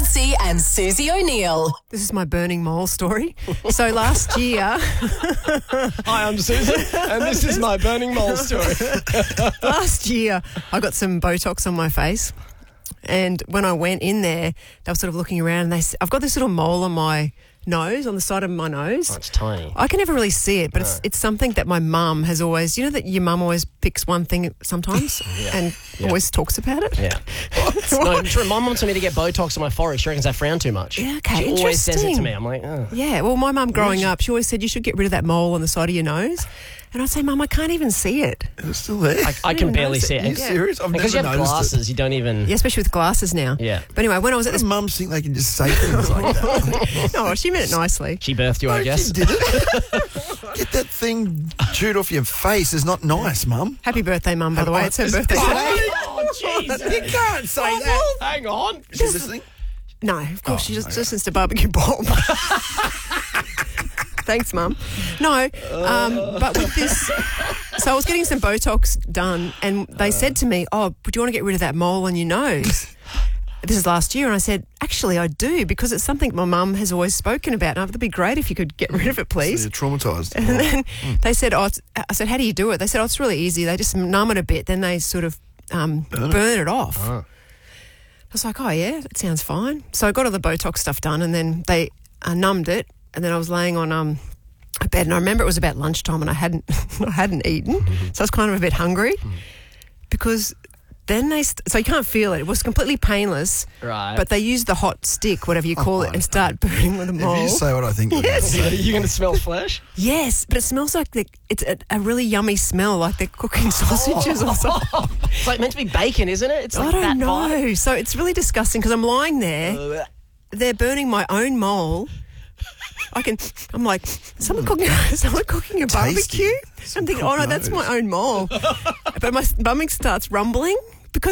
Mansey and Susie O'Neill. This is my burning mole story. So last year... Hi, I'm Susan, and this is my burning mole story. Last year, I got some Botox on my face. And when I went in there, they were sort of looking around and I've got this little mole on my nose, on the side of my nose. Oh, it's tiny. I can never really see it, but it's something that my mum has always, you know that your mum always picks one thing sometimes and always talks about it? Yeah. No, true. My mum told me to get Botox on my forehead. She reckons I frown too much. Yeah, okay, She always says it to interesting. me. I'm like, oh. Yeah, well, my mum growing up, she always said you should get rid of that mole on the side of your nose. And I'd say, Mum, I can't even see it. It's still there. I can barely see it. Are you serious? I've Because you never have noticed glasses, you don't even... Yeah, especially with glasses now. Yeah. But anyway, when I was at Does this... mums think they can just say things like that? No, she meant it nicely. She birthed you, I guess. She did it. Get that thing chewed off your face is not nice, Mum. Happy birthday, Mum, by the way. It's her birthday today. Oh, Jesus. You can't say that. Hang on. Is she listening? No, of course, she just listens to Barbecue Bob. Thanks, Mum. No, but with this... So I was getting some Botox done and they said to me, oh, do you want to get rid of that mole on your nose? This is last year. And I said, actually, I do, because it's something my mum has always spoken about. And it'd be great if you could get rid of it, please. So you're traumatised. And then they said, I said, how do you do it? They said, it's really easy. They just numb it a bit. Then they sort of burn it off. I was like, oh, yeah, that sounds fine. So I got all the Botox stuff done and then they numbed it. And then I was laying on a bed and I remember it was about lunchtime and I hadn't eaten. So I was kind of a bit hungry because then so you can't feel it. It was completely painless. Right. But they used the hot stick, whatever you call it, and start burning with the mole. If you say what I think, Yes. Are you going to smell flesh? Yes, but it smells like it's a really yummy smell, like they're cooking sausages or something. It's like meant to be bacon, isn't it? It's like I don't that know. vibe. So it's really disgusting because I'm lying there. They're burning my own mole. I'm like, someone cooking a barbecue? Tasty. I'm thinking, oh no, that's my own mole. But my stomach starts rumbling.